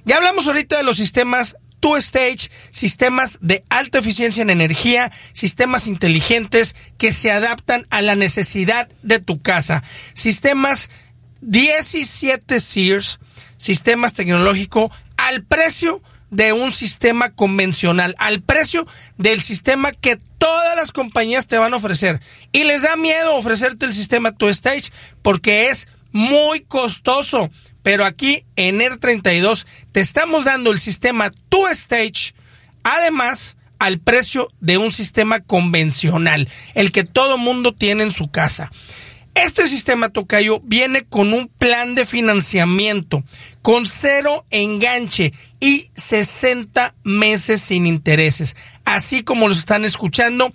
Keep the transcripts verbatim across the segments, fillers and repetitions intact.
Ya hablamos ahorita de los sistemas two-stage, sistemas de alta eficiencia en energía, sistemas inteligentes que se adaptan a la necesidad de tu casa. Sistemas diecisiete Sears, sistemas tecnológicos al precio de un sistema convencional, al precio del sistema que todas las compañías te van a ofrecer. Y les da miedo ofrecerte el sistema two-stage porque es muy costoso. Pero aquí en Air treinta y dos te estamos dando el sistema two-stage, además al precio de un sistema convencional, el que todo mundo tiene en su casa. Este sistema, tocayo, viene con un plan de financiamiento, con cero enganche y sesenta meses sin intereses. Así como los están escuchando,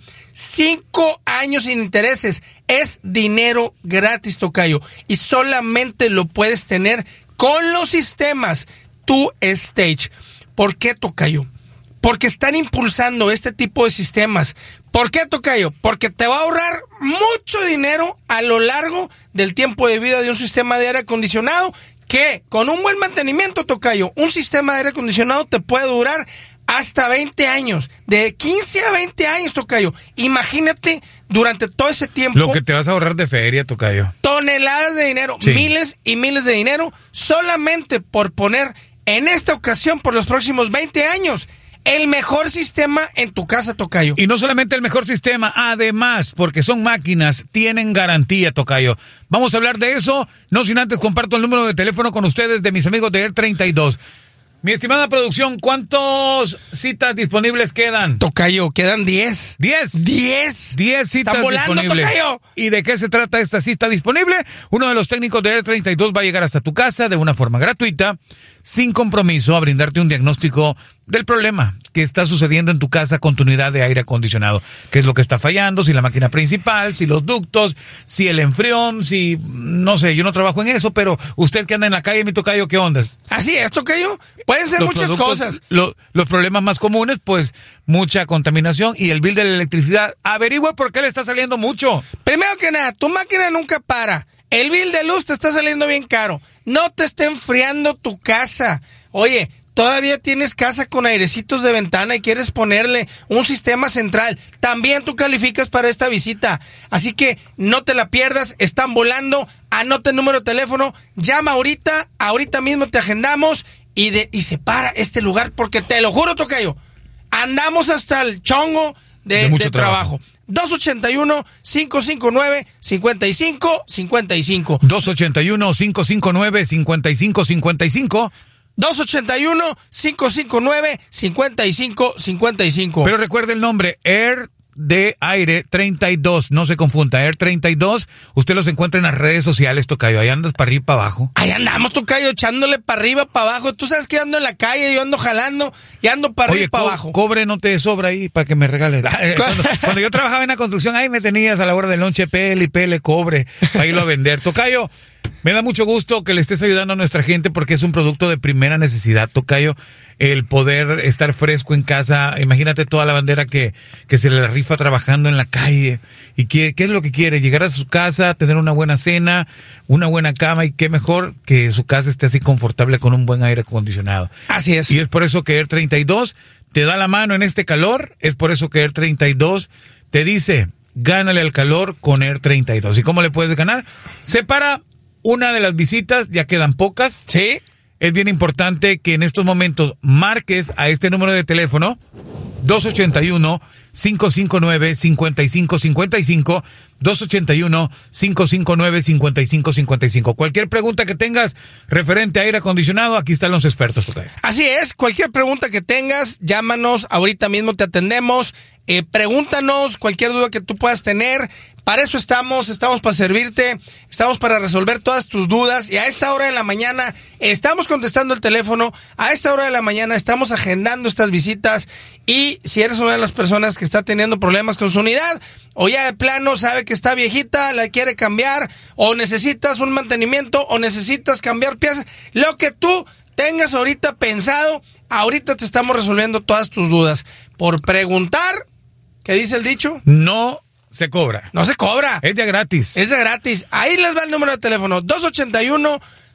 cinco años sin intereses. Es dinero gratis, tocayo, y solamente lo puedes tener con los sistemas two-stage. ¿Por qué, tocayo? Porque están impulsando este tipo de sistemas. ¿Por qué, tocayo? Porque te va a ahorrar mucho dinero a lo largo del tiempo de vida de un sistema de aire acondicionado, que con un buen mantenimiento, tocayo, un sistema de aire acondicionado te puede durar hasta veinte años, de quince a veinte años, tocayo. Imagínate durante todo ese tiempo lo que te vas a ahorrar de feria, tocayo. Toneladas de dinero, sí. miles y miles de dinero, solamente por poner en esta ocasión por los próximos veinte años el mejor sistema en tu casa, tocayo. Y no solamente el mejor sistema, además, porque son máquinas, tienen garantía, tocayo. Vamos a hablar de eso, no sin antes comparto el número de teléfono con ustedes de mis amigos de Air treinta y dos. Mi estimada producción, ¿cuántas citas disponibles quedan? Tocayo, quedan diez. ¿diez? diez. diez citas Están volando, disponibles. Tocayo. ¿Y de qué se trata esta cita disponible? Uno de los técnicos de Air treinta y dos va a llegar hasta tu casa de una forma gratuita, sin compromiso, a brindarte un diagnóstico del problema que está sucediendo en tu casa con tu unidad de aire acondicionado. ¿Qué es lo que está fallando? Si la máquina principal, si los ductos, si el enfrión, si... no sé, yo no trabajo en eso, pero usted que anda en la calle, mi tocayo, ¿qué onda? Así es, tocayo. Pueden ser los muchas cosas. Lo, los problemas más comunes, pues, mucha contaminación y el bill de la electricidad. Averigua por qué le está saliendo mucho. Primero que nada, tu máquina nunca para. El bill de luz te está saliendo bien caro. No te está enfriando tu casa. Oye, todavía tienes casa con airecitos de ventana y quieres ponerle un sistema central. También tú calificas para esta visita. Así que no te la pierdas. Están volando. Anota el número de teléfono. Llama ahorita. Ahorita mismo te agendamos. Y, de, y se para este lugar porque te lo juro, tocayo, andamos hasta el chongo de, de, de trabajo. trabajo. dos ochenta y uno, cinco cinco nueve, cincuenta y cinco cincuenta y cinco. dos ochenta y uno, cinco cinco nueve, cincuenta y cinco cincuenta y cinco. dos ochenta y uno, cinco cinco nueve, cincuenta y cinco cincuenta y cinco. Pero recuerde el nombre, Air de Aire treinta y dos, no se confunda, Air treinta y dos, usted los encuentra en las redes sociales, tocayo, ahí andas para arriba y para abajo. Ahí andamos, tocayo, echándole para arriba, para abajo. Tú sabes que yo ando en la calle, yo ando jalando y ando para arriba y para co- abajo. Cobre no te sobra ahí para que me regales. Cuando, cuando yo trabajaba en la construcción, ahí me tenías a la hora del lonche, pele y pele cobre, para irlo a vender. Tocayo, me da mucho gusto que le estés ayudando a nuestra gente porque es un producto de primera necesidad, tocayo, el poder estar fresco en casa. Imagínate toda la bandera que, que se le rifa trabajando en la calle. ¿Y qué, qué es lo que quiere? Llegar a su casa, tener una buena cena, una buena cama, y qué mejor que su casa esté así confortable con un buen aire acondicionado. Así es. Y es por eso que Air treinta y dos te da la mano en este calor, es por eso que Air treinta y dos te dice, gánale al calor con Air treinta y dos. ¿Y cómo le puedes ganar? Separa una de las visitas, ya quedan pocas. Sí. Es bien importante que en estos momentos marques a este número de teléfono, dos ochenta y uno, cinco cinco nueve, cincuenta y cinco cincuenta y cinco, dos ochenta y uno, cinco cinco nueve, cincuenta y cinco cincuenta y cinco. Cualquier pregunta que tengas referente a aire acondicionado, aquí están los expertos, tocayo. Así es, cualquier pregunta que tengas, llámanos, ahorita mismo te atendemos. Eh, pregúntanos cualquier duda que tú puedas tener. Para eso estamos, estamos para servirte, estamos para resolver todas tus dudas. Y a esta hora de la mañana estamos contestando el teléfono, a esta hora de la mañana estamos agendando estas visitas. Y si eres una de las personas que está teniendo problemas con su unidad, o ya de plano sabe que está viejita, la quiere cambiar, o necesitas un mantenimiento, o necesitas cambiar piezas, lo que tú tengas ahorita pensado, ahorita te estamos resolviendo todas tus dudas. Por preguntar, ¿qué dice el dicho? No se cobra. No se cobra. Es de gratis. Es de gratis. Ahí les va el número de teléfono, dos ochenta y uno,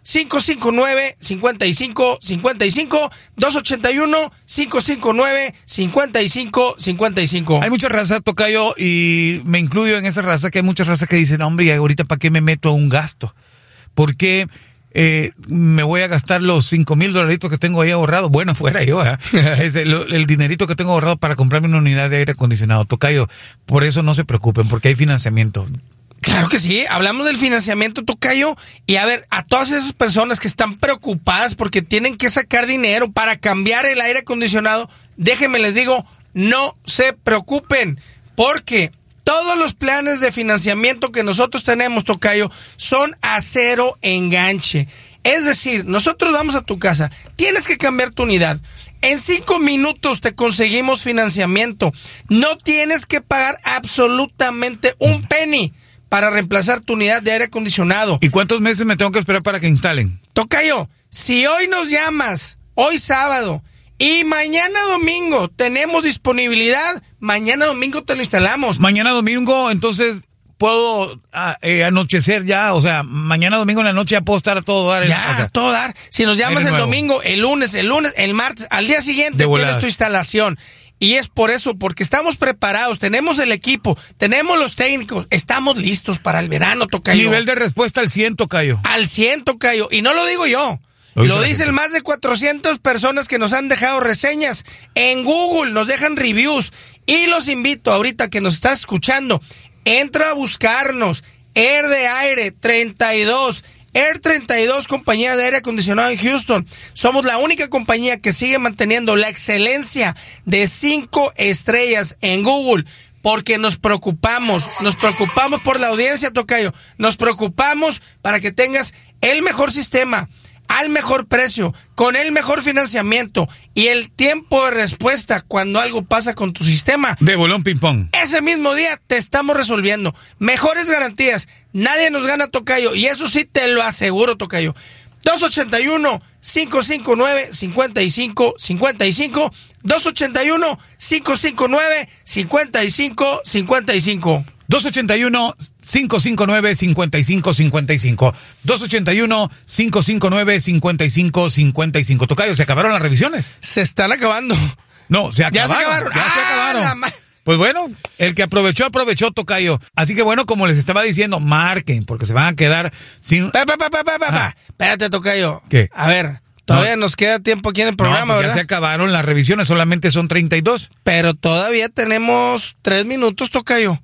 cinco cinco nueve, cinco cinco cinco cinco, dos ochenta y uno, cinco cinco nueve, cinco cinco cinco cinco. Hay mucha raza, tocayo, y me incluyo en esa raza, que hay muchas razas que dicen, hombre, ahorita para qué me meto a un gasto, porque eh, me voy a gastar los cinco mil dolaritos que tengo ahí ahorrado. Bueno, fuera yo, ¿eh? es el, el dinerito que tengo ahorrado para comprarme una unidad de aire acondicionado. Tocayo, por eso no se preocupen, porque hay financiamiento. Claro que sí, hablamos del financiamiento, tocayo, y a ver, a todas esas personas que están preocupadas porque tienen que sacar dinero para cambiar el aire acondicionado, déjenme les digo, no se preocupen, porque todos los planes de financiamiento que nosotros tenemos, tocayo, son a cero enganche. Es decir, nosotros vamos a tu casa, tienes que cambiar tu unidad. En cinco minutos te conseguimos financiamiento. No tienes que pagar absolutamente un penny para reemplazar tu unidad de aire acondicionado. ¿Y cuántos meses me tengo que esperar para que instalen? Tocayo, si hoy nos llamas, hoy sábado, y mañana domingo tenemos disponibilidad, mañana domingo te lo instalamos. Mañana domingo, entonces, puedo a, eh, anochecer ya, o sea, mañana domingo en la noche ya puedo estar a todo dar. Ya, o sea, a todo dar. Si nos llamas el domingo, el lunes, el lunes, el martes, al día siguiente tienes tu instalación. Y es por eso, porque estamos preparados, tenemos el equipo, tenemos los técnicos, estamos listos para el verano, tocayo. Nivel de respuesta al cien, tocayo. Al cien, tocayo. Y no lo digo yo, Hoy lo dicen más de cuatrocientas personas que nos han dejado reseñas en Google, nos dejan reviews. Y los invito ahorita que nos estás escuchando, entra a buscarnos, Air de Aire treinta y dos. Air treinta y dos, compañía de aire acondicionado en Houston. Somos la única compañía que sigue manteniendo la excelencia de cinco estrellas en Google, porque nos preocupamos, nos preocupamos por la audiencia, tocayo. Nos preocupamos para que tengas el mejor sistema, al mejor precio, con el mejor financiamiento y el tiempo de respuesta cuando algo pasa con tu sistema. De bolón ping-pong. Ese mismo día te estamos resolviendo. Mejores garantías. Nadie nos gana, tocayo. Y eso sí te lo aseguro, tocayo. dos ochenta y uno, cinco cinco nueve, cincuenta y cinco cincuenta y cinco. dos ochenta y uno, cinco cinco nueve, cincuenta y cinco cincuenta y cinco. dos ochenta y uno, cinco cinco nueve, cincuenta y cinco cincuenta y cinco. dos ochenta y uno, cinco cinco nueve, cincuenta y cinco cincuenta y cinco. Tocayo, ¿se acabaron las revisiones? Se están acabando. No, se acabaron. Ya se acabaron. Ya ah, se acabaron. Pues bueno, el que aprovechó, aprovechó, tocayo. Así que bueno, como les estaba diciendo, marquen, porque se van a quedar sin... Pa, pa, pa, pa, pa, pa. Espérate, tocayo. ¿Qué? A ver... Todavía no. Nos queda tiempo aquí en el programa, no, pues ¿verdad? Ya se acabaron las revisiones, solamente son treinta y dos. Pero todavía tenemos tres minutos, tocayo.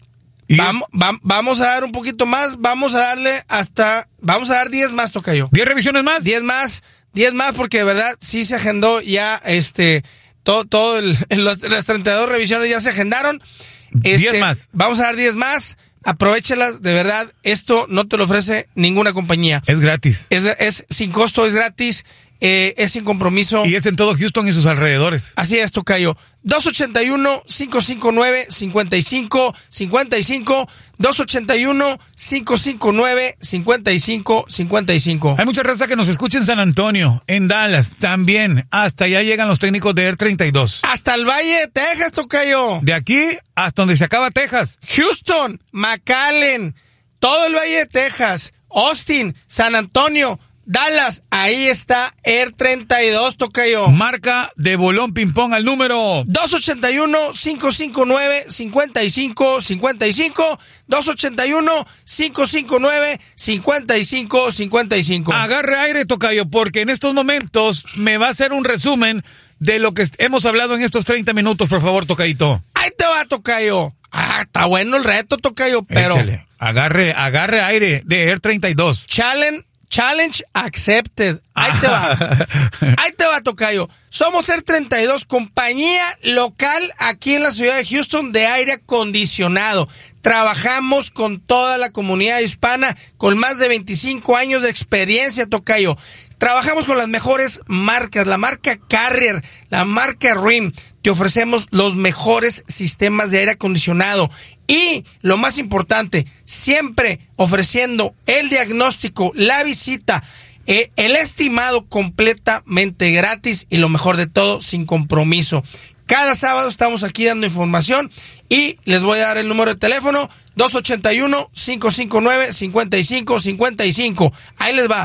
Vamos, va, vamos a dar un poquito más, vamos a darle hasta, vamos a dar diez más, tocayo. ¿diez revisiones más? diez más, diez más, porque de verdad sí se agendó ya, este, todo, todo el, las, las treinta y dos revisiones ya se agendaron. Este, diez más. Vamos a dar diez más, aprovéchelas, de verdad, esto no te lo ofrece ninguna compañía. Es gratis. Es, es sin costo, es gratis. Eh, es sin compromiso. Y es en todo Houston y sus alrededores. Así es, tocayo. dos ochenta y uno, cinco cinco nueve, cincuenta y cinco cincuenta y cinco. dos ochenta y uno, cinco cinco nueve, cincuenta y cinco cincuenta y cinco. Hay mucha raza que nos escucha en San Antonio, en Dallas, también. Hasta allá llegan los técnicos de Air treinta y dos. Hasta el Valle de Texas, tocayo. De aquí hasta donde se acaba Texas. Houston, McAllen, todo el Valle de Texas, Austin, San Antonio, Dallas, ahí está Air treinta y dos, tocayo. Marca de bolón ping-pong al número dos ochenta y uno, cinco cinco nueve, cincuenta y cinco cincuenta y cinco. dos ochenta y uno, cinco cinco nueve, cincuenta y cinco cincuenta y cinco. Agarre aire, tocayo, porque en estos momentos me va a hacer un resumen de lo que hemos hablado en estos treinta minutos, por favor, tocayito. Ahí te va, tocayo. Ah, está bueno el reto, tocayo, pero... Échale. Agarre, agarre aire de Air treinta y dos. Challenge. Challenge accepted. Ahí te va. Ahí te va, tocayo. Somos Air treinta y dos, compañía local aquí en la ciudad de Houston de aire acondicionado. Trabajamos con toda la comunidad hispana con más de veinticinco años de experiencia, tocayo. Trabajamos con las mejores marcas, la marca Carrier, la marca Rim. Te ofrecemos los mejores sistemas de aire acondicionado. Y lo más importante, siempre ofreciendo el diagnóstico, la visita, eh, el estimado completamente gratis y lo mejor de todo, sin compromiso. Cada sábado estamos aquí dando información y les voy a dar el número de teléfono dos ochenta y uno, cinco cinco nueve, cincuenta y cinco cincuenta y cinco. Ahí les va.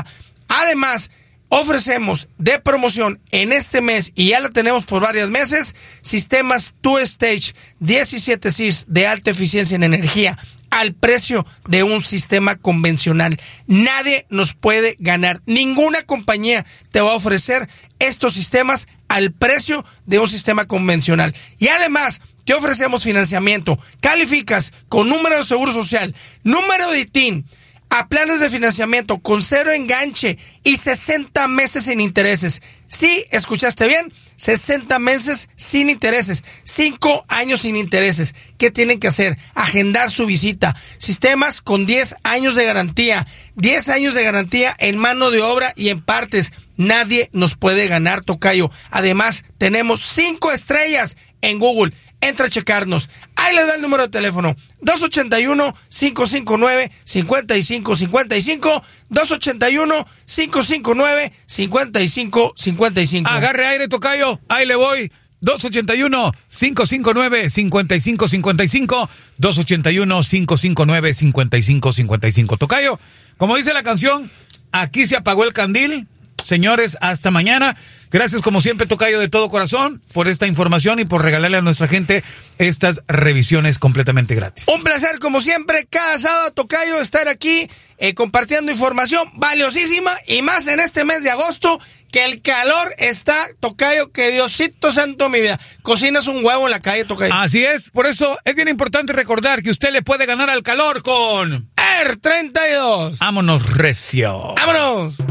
Además, ofrecemos de promoción en este mes, y ya la tenemos por varios meses, sistemas Two Stage diecisiete SEERS de alta eficiencia en energía al precio de un sistema convencional. Nadie nos puede ganar. Ninguna compañía te va a ofrecer estos sistemas al precio de un sistema convencional. Y además, te ofrecemos financiamiento. Calificas con número de seguro social, número de I T I N, a planes de financiamiento con cero enganche y sesenta meses sin intereses. Sí, escuchaste bien, sesenta meses sin intereses, cinco años sin intereses. ¿Qué tienen que hacer? Agendar su visita. Sistemas con diez años de garantía, diez años de garantía en mano de obra y en partes. Nadie nos puede ganar, tocayo. Además, tenemos cinco estrellas en Google. Entra a checarnos. Ahí le da el número de teléfono. dos ochenta y uno, cinco cinco nueve, cincuenta y cinco cincuenta y cinco. dos ochenta y uno, cinco cinco nueve, cincuenta y cinco cincuenta y cinco. Agarre aire, tocayo. Ahí le voy. dos ochenta y uno, cinco cinco nueve, cincuenta y cinco cincuenta y cinco. dos ochenta y uno, cinco cinco nueve, cincuenta y cinco cincuenta y cinco. Tocayo, como dice la canción, aquí se apagó el candil. Señores, hasta mañana. Gracias como siempre, tocayo, de todo corazón, por esta información y por regalarle a nuestra gente estas revisiones completamente gratis. Un placer como siempre, cada sábado, tocayo, estar aquí eh, compartiendo información valiosísima, y más en este mes de agosto, que el calor está, tocayo, que Diosito santo mi vida. Cocinas un huevo en la calle, tocayo. Así es, por eso es bien importante recordar que usted le puede ganar al calor con R treinta y dos. Vámonos recio. Vámonos.